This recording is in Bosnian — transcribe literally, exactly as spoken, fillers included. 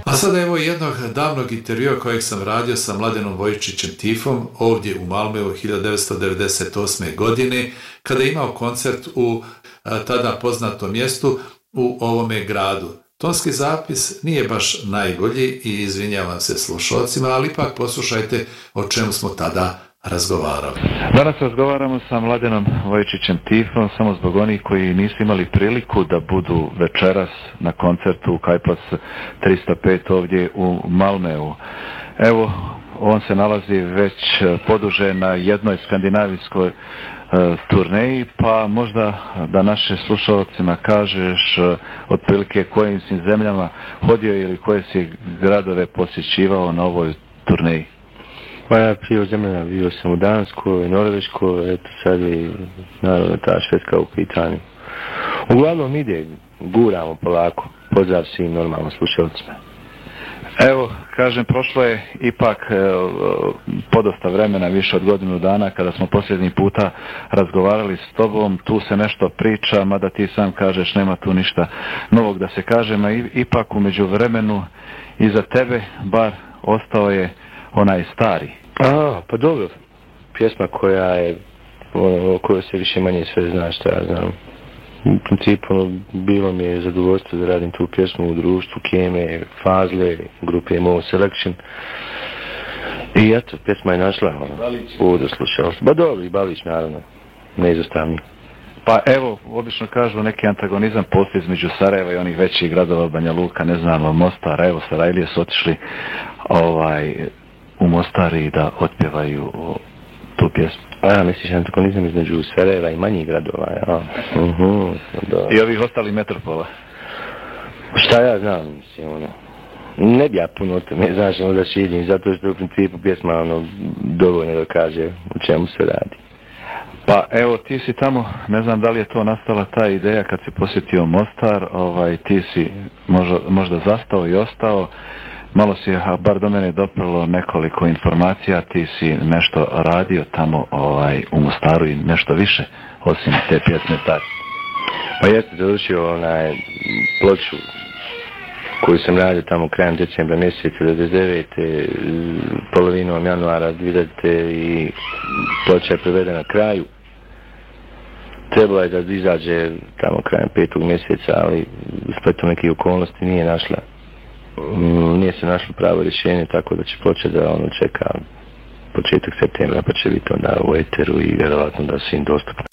A sada evo jednog davnog intervjua kojeg sam radio sa Mladenom Vojčićem Tifom ovdje u Malmeu hiljadu devetsto devedeset osme. godine, kada je imao koncert u a, tada poznatom mjestu u ovome gradu. Tonski zapis nije baš najbolji i izvinjavam se slušalcima, ali ipak poslušajte o čemu smo tada razgovarali. Danas razgovaramo sa Mladenom Vojčićem Tifom, samo zbog onih koji nisu imali priliku da budu večeras na koncertu u Kajpas tristo pet ovdje u Malmeu. Evo, on se nalazi već poduže na jednoj skandinavijskoj e, turneji, pa možda da našim slušalcima kažeš e, otprilike kojim si zemljama hodio ili koje si gradove posjećivao na ovoj turneji. Pa ja prije zemljena bio sam u Danskoj, Norveškoj, eto sad je naravno ta Švedska u pitanju. Uglavnom ide, guramo polako, pozdrav svim normalno slušalcima. Evo, kažem, prošlo je ipak e, podosta vremena, više od godinu dana, kada smo posljednji puta razgovarali s tobom, tu se nešto priča, mada ti sam kažeš nema tu ništa novog da se kaže, a ipak u međuvremenu iza tebe bar ostao je onaj stari. A, pa dobro, pjesma koja je, ono, o kojoj se više manje sve zna šta ja znam. U principu bilo mi je zadovoljstvo da radim tu pjesmu u društvu Keme, Fazle, grupe Mo Selection. I eto, pjesma je našla uvodu slušalstva. Ba dobro, i Balić naravno, neizostavni. Pa evo, obično kažu neki antagonizam postoji između Sarajeva i onih većih gradova, Banja Luka, ne znam, Mostar, evo Sarajlije su otišli ovaj, u Mostari da otpjevaju tu pjesmu. A ja misliš antagonizam između Sarajeva i manjih gradova, ja. Uh-huh, I ovih ostali metropola. Šta ja znam, mislim, ono. Ne bi ja puno o tome, znaš, ono da širim, zato što u principu pjesma, ono, dovoljno da kaže u čemu se radi. Pa evo, ti si tamo, ne znam da li je to nastala ta ideja kad si posjetio Mostar, ovaj, ti si možda, možda zastao i ostao, malo si, a bar do mene doprlo nekoliko informacija, ti si nešto radio tamo ovaj, u Mostaru i nešto više, osim te pjesme Tar. Pa jeste završio onaj ploču koju sam radio tamo krajem decembra mjeseca devedeset devete. polovinom januara dvije hiljadite. i ploča je prevedena kraju. Trebalo je da izađe tamo krajem petog mjeseca, ali spletom nekih okolnosti nije našla. Nije se našlo pravo rješenje, tako da će ploča da ono čeka početak septembra, pa će biti onda u eteru i vjerovatno da svim dostupno.